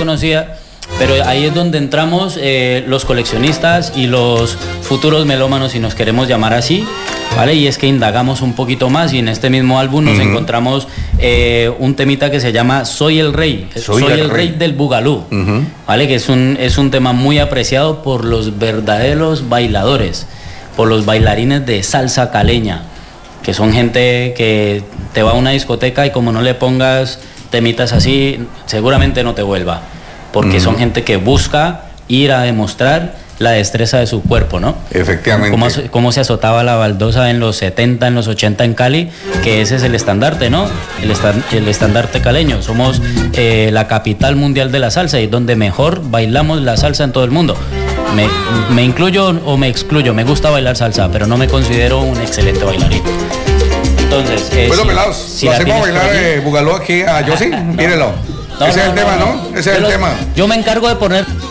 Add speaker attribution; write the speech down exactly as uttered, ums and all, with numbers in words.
Speaker 1: conocía, pero ahí es donde entramos eh, los coleccionistas y los futuros melómanos, si nos queremos llamar así, ¿vale? Y es que indagamos un poquito más y en este mismo álbum nos uh-huh. encontramos eh, un temita que se llama Soy el Rey, Soy, Soy el, el Rey. Rey del Bugalú, uh-huh. ¿vale? Que es un, es un tema muy apreciado por los verdaderos bailadores, por los bailarines de salsa caleña, que son gente que te va a una discoteca y como no le pongas temitas así, seguramente no te vuelva, porque uh-huh. son gente que busca ir a demostrar la destreza de su cuerpo, ¿no?
Speaker 2: Efectivamente.
Speaker 1: Cómo, cómo se azotaba la baldosa en los setenta, en los ochenta en Cali, que ese es el estandarte, ¿no? El, estan, el estandarte caleño. Somos eh, la capital mundial de la salsa y donde mejor bailamos la salsa en todo el mundo. Me, me incluyo o me excluyo, me gusta bailar salsa, pero no me considero un excelente bailarín. Entonces, eh,
Speaker 2: bueno,
Speaker 1: si,
Speaker 2: pelados,
Speaker 1: si
Speaker 2: lo hacemos bailar eh, Bugalú aquí a Yossi, no, mírenlo. No, ese no, es el no, tema, ¿no? Ese es el tema.
Speaker 1: Yo me encargo de poner